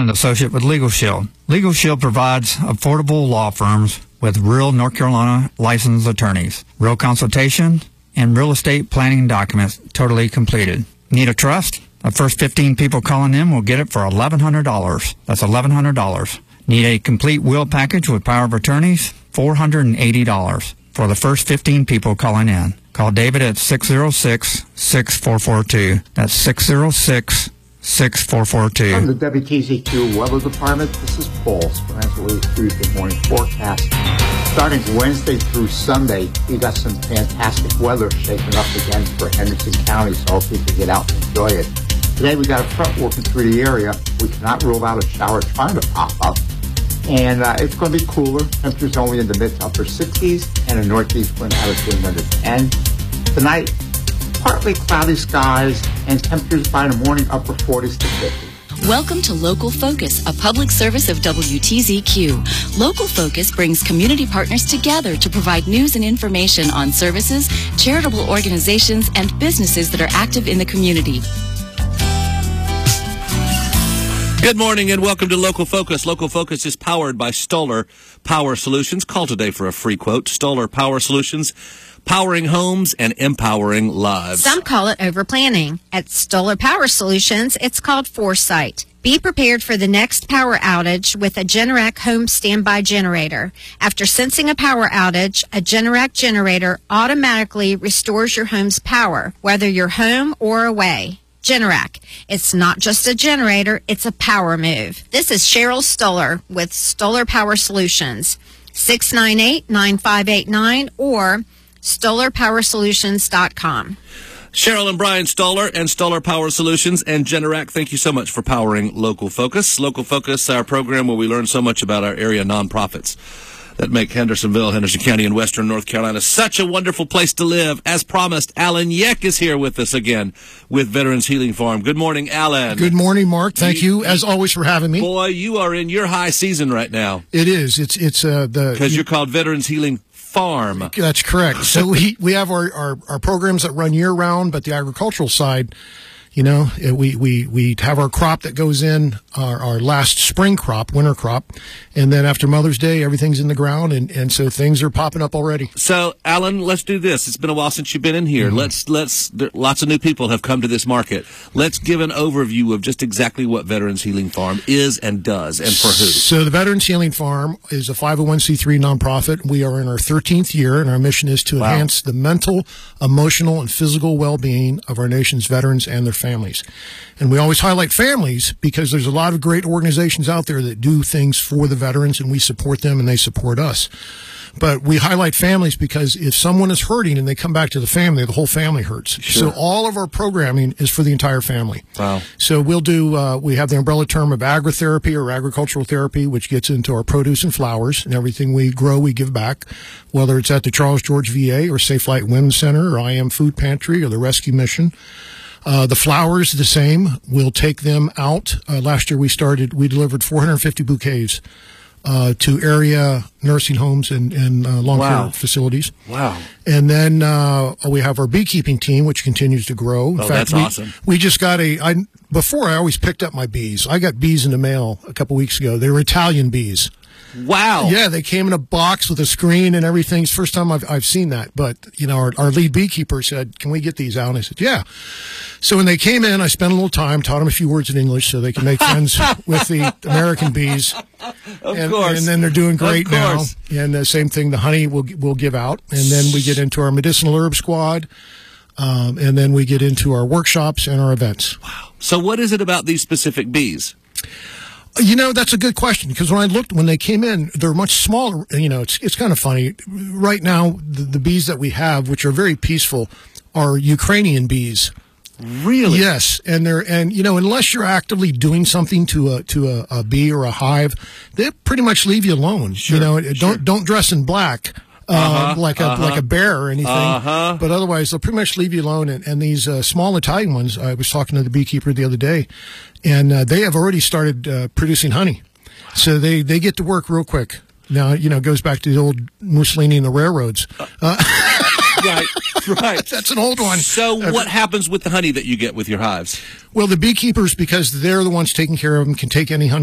an associate with Legal Shield. Legal Shield provides affordable law firms with real North Carolina licensed attorneys, real consultation, and real estate planning documents totally completed. Need a trust? The first 15 people calling in will get it for $1,100. That's $1,100. Need a complete will package with power of attorneys? $480 for the first 15 people calling in. Call David at 606-6442. That's 606-6442. From the WTZQ Weather Department, this is Paul Speranza, Tuesday morning forecast. Starting Wednesday through Sunday, we got some fantastic weather shaping up again for Henderson County, so hopefully you can get out and enjoy it. Today we got a front working through the area. We cannot rule out a shower trying to pop up. And it's going to be cooler. Temperatures only in the mid to upper 60s and a northeast wind averaging under 10. Tonight, partly cloudy skies and temperatures by the morning upper 40s to 50. Welcome to Local Focus, a public service of WTZQ. Local Focus brings community partners together to provide news and information on services, charitable organizations, and businesses that are active in the community. Good morning and welcome to Local Focus. Local Focus is powered by Stoller Power Solutions. Call today for a free quote. Stoller Power Solutions, powering homes and empowering lives. Some call it overplanning. At Stoller Power Solutions, it's called foresight. Be prepared for the next power outage with a Generac home standby generator. After sensing a power outage, a Generac generator automatically restores your home's power, whether you're home or away. Generac. It's not just a generator, it's a power move. This is Cheryl Stoller with Stoller Power Solutions. 698-9589 or StollerPowerSolutions.com. Cheryl and Brian Stoller and Stoller Power Solutions and Generac, thank you so much for powering Local Focus. Local Focus, our program where we learn so much about our area nonprofits that make Hendersonville, Henderson County, and Western North Carolina such a wonderful place to live. As promised, Alan Yeck is here with us again with Veterans Healing Farm. Good morning, Alan. Good morning, Mark. Thank you, as always, for having me. Boy, you are in your high season right now. It is. It's because you're called Veterans Healing Farm. That's correct. So we have our programs that run year round, but the agricultural side, you know, we have our crop that goes in, our last spring crop, winter crop, and then after Mother's Day, everything's in the ground, and so things are popping up already. So, Alan, let's do this. It's been a while since you've been in here. Mm-hmm. Lots of new people have come to this market. Let's give an overview of just exactly what Veterans Healing Farm is and does, and for who. So the Veterans Healing Farm is a 501c3 nonprofit. We are in our 13th year, and our mission is to enhance the mental, emotional, and physical well-being of our nation's veterans and their families. And we always highlight families because there's a lot of great organizations out there that do things for the veterans, and we support them and they support us. But we highlight families because if someone is hurting and they come back to the family, the whole family hurts. Sure. So all of our programming is for the entire family. Wow. So we'll do, we have the umbrella term of agritherapy or agricultural therapy, which gets into our produce and flowers, and everything we grow, we give back, whether it's at the Charles George VA or Safe Flight Women's Center or I Am Food Pantry or the Rescue Mission. The flowers, the same. We'll take them out. Last year we delivered 450 bouquets to area nursing homes and long-care facilities. Wow. And then we have our beekeeping team, which continues to grow. In fact, that's awesome. We just got before I always picked up my bees. I got bees in the mail a couple weeks ago. They were Italian bees. Wow. Yeah, they came in a box with a screen and everything. It's the first time I've seen that. But, you know, our lead beekeeper said, "Can we get these out?" And I said, "Yeah." So when they came in, I spent a little time, taught them a few words in English so they can make friends with the American bees. Of course. And then they're doing great now. And the same thing, the honey we'll give out. And then we get into our medicinal herb squad. And then we get into our workshops and our events. Wow. So what is it about these specific bees? You know, that's a good question, because when they came in, they're much smaller. You know, it's kind of funny. Right now, the bees that we have, which are very peaceful, are Ukrainian bees. Really? Yes, and you know, unless you're actively doing something to a bee or a hive, they pretty much leave you alone. Sure, you know, sure. don't dress in black. Like a bear or anything, but otherwise they'll pretty much leave you alone. And these small Italian ones, I was talking to the beekeeper the other day, and they have already started producing honey, so they get to work real quick. Now, you know, it goes back to the old Mussolini and the railroads. Right. That's an old one. So what happens with the honey that you get with your hives? Well, the beekeepers, because they're the ones taking care of them, can take any honey